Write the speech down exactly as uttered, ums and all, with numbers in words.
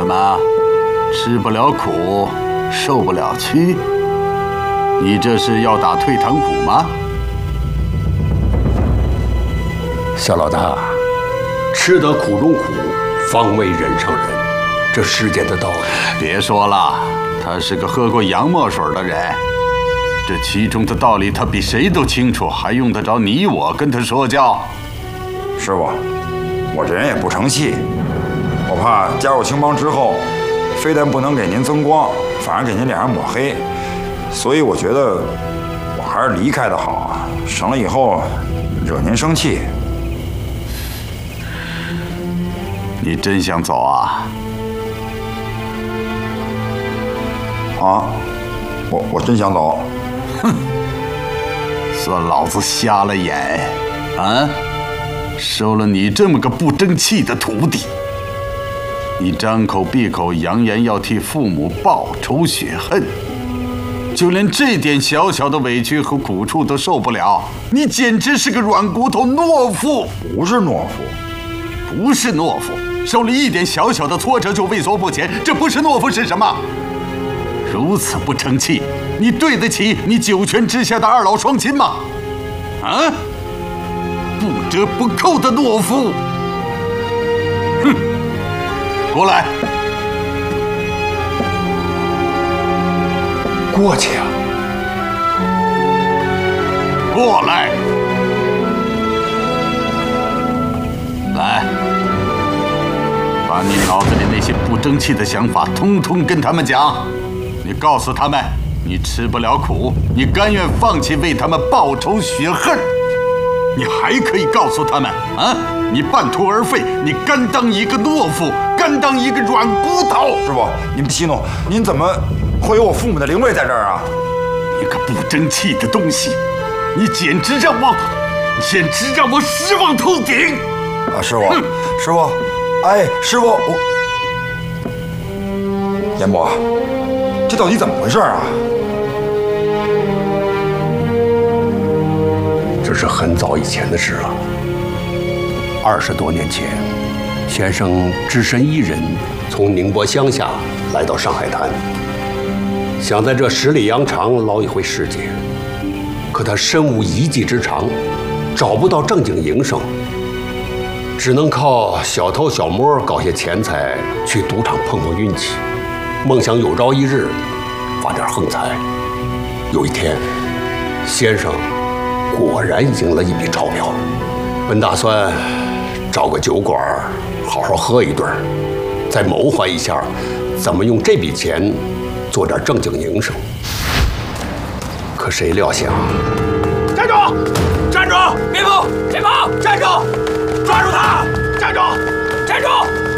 怎么，吃不了苦，受不了屈？你这是要打退堂鼓吗？ 小老大，吃得苦中苦，方为人上人，这世间的道理。 别说了，他是个喝过洋墨水的人，这其中的道理他比谁都清楚，还用得着你我跟他说教？ 师傅，我这人也不成器，我怕加入青帮之后，非但不能给您增光，反而给您脸上抹黑，所以我觉得我还是离开的好啊，省了以后惹您生气。 你真想走啊？ 啊，我我真想走。 哼，算老子瞎了眼啊！收了你这么个不争气的徒弟，你张口闭口扬言要替父母报仇雪恨，就连这点小小的委屈和苦处都受不了，你简直是个软骨头懦夫！ 不是懦夫， 不是懦夫，受了一点小小的挫折就畏缩不前，这不是懦夫是什么？如此不成器，你对得起你九泉之下的二老双亲吗？啊！不折不扣的懦夫！哼！过来！ 过去啊！ 过来！来，把你脑子里那些不争气的想法通通跟他们讲。你告诉他们，你吃不了苦，你甘愿放弃为他们报仇雪恨。你还可以告诉他们啊，你半途而废，你甘当一个懦夫，甘当一个软骨头。 师傅，您不息怒，您怎么会有我父母的灵位在这儿啊？ 你个不争气的东西，你简直让我，简直让我失望透顶！ 啊，师傅，师傅，哎，师傅，我，严伯，这到底怎么回事啊？ 这是很早以前的事了。二十多年前，先生只身一人从宁波乡下来到上海滩，想在这十里洋场捞一回世界。可他身无一技之长，找不到正经营生，只能靠小偷小摸搞些钱财，去赌场碰碰运气，梦想有朝一日发点横财。有一天，先生果然赢了一笔钞票，本打算找个酒馆好好喝一顿，再谋划一下怎么用这笔钱做点正经营生。可谁料想， 站住！站住！别跑！别跑！站住！抓住他！站住！站住！